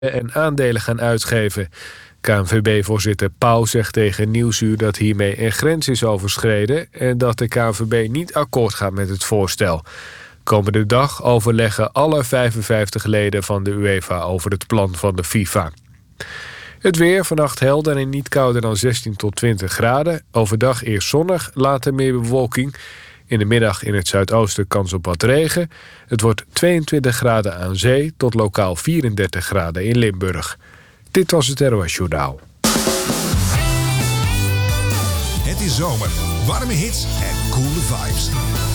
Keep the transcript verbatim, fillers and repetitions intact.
en aandelen gaan uitgeven. K N V B-voorzitter Pauw zegt tegen Nieuwsuur dat hiermee een grens is overschreden en dat de K N V B niet akkoord gaat met het voorstel. Komende dag overleggen alle vijfenvijftig leden van de UEFA over het plan van de FIFA. Het weer, vannacht helder en niet kouder dan zestien tot twintig graden. Overdag eerst zonnig, later meer bewolking. In de middag in het zuidoosten kans op wat regen. Het wordt tweeëntwintig graden aan zee tot lokaal vierendertig graden in Limburg. Dit was het R O S Journaal. Het is zomer, warme hits en coole vibes.